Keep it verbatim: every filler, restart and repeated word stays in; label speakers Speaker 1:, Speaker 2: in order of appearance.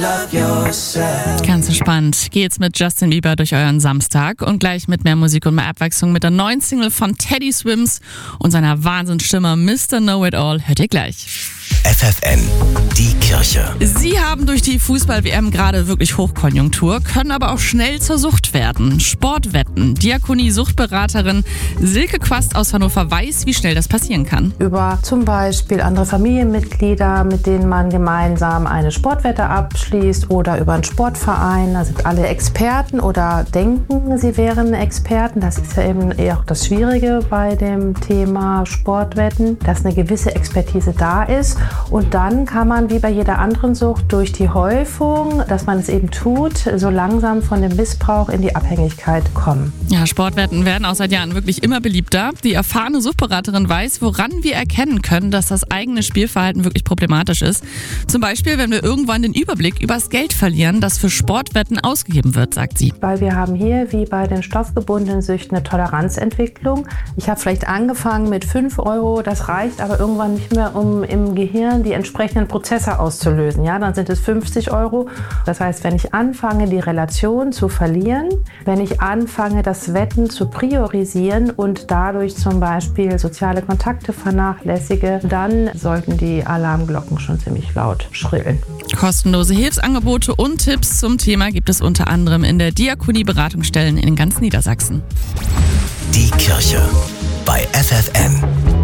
Speaker 1: Ganz entspannt geht's mit Justin Bieber durch euren Samstag und gleich mit mehr Musik und mehr Abwechslung mit der neuen Single von Teddy Swims und seiner Wahnsinnsstimme Mister Know-It All hört ihr gleich.
Speaker 2: F F N, die Kirche.
Speaker 1: Sie haben durch die Fußball-W M gerade wirklich Hochkonjunktur, können aber auch schnell zur Sucht werden. Sportwetten. Diakonie-Suchtberaterin Silke Quast aus Hannover weiß, wie schnell das passieren kann.
Speaker 3: Über zum Beispiel andere Familienmitglieder, mit denen man gemeinsam eine Sportwette abschließt oder über einen Sportverein. Da sind alle Experten oder denken, sie wären Experten. Das ist ja eben eher auch das Schwierige bei dem Thema Sportwetten, dass eine gewisse Expertise da ist. Und dann kann man wie bei jeder anderen Sucht durch die Häufung, dass man es eben tut, so langsam von dem Missbrauch in die Abhängigkeit kommen.
Speaker 1: Ja, Sportwetten werden auch seit Jahren wirklich immer beliebter. Die erfahrene Suchtberaterin weiß, woran wir erkennen können, dass das eigene Spielverhalten wirklich problematisch ist. Zum Beispiel, wenn wir irgendwann den Überblick über das Geld verlieren, das für Sportwetten ausgegeben wird, sagt sie.
Speaker 3: Weil wir haben hier, wie bei den stoffgebundenen Süchten, eine Toleranzentwicklung. Ich habe vielleicht angefangen mit fünf Euro, das reicht aber irgendwann nicht mehr, um im Gehirn die entsprechenden Prozesse auszulösen. Ja, dann sind es fünfzig Euro. Das heißt, wenn ich anfange, die Relation zu verlieren, wenn ich anfange, das Wetten zu priorisieren und dadurch zum Beispiel soziale Kontakte vernachlässige, dann sollten die Alarmglocken schon ziemlich laut schrillen.
Speaker 1: Kostenlose Hilfsangebote und Tipps zum Thema gibt es unter anderem in der Diakonie-Beratungsstellen in ganz Niedersachsen.
Speaker 2: Die Kirche bei F F N.